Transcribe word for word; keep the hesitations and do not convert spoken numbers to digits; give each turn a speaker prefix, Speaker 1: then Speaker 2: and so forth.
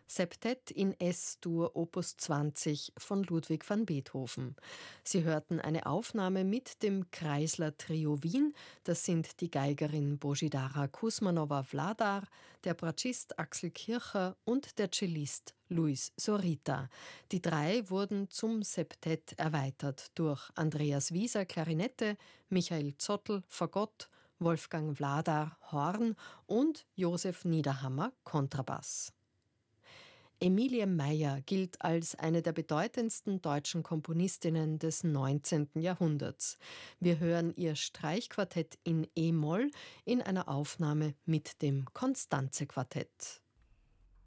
Speaker 1: Septett in S-Dur Opus zwanzig von Ludwig van Beethoven. Sie hörten eine Aufnahme mit dem Kreisler Trio Wien. Das sind die Geigerin Božidara Kuzmanova-Vladar, der Bratschist Axel Kircher und der Cellist Luis Zorita. Die drei wurden zum Septett erweitert durch Andreas Wieser Klarinette, Michael Zottl Fagott, Wolfgang Vladar Horn und Josef Niederhammer Kontrabass. Emilie Meyer gilt als eine der bedeutendsten deutschen Komponistinnen des neunzehnten Jahrhunderts. Wir hören ihr Streichquartett in E-Moll in einer Aufnahme mit dem Constanze-Quartett.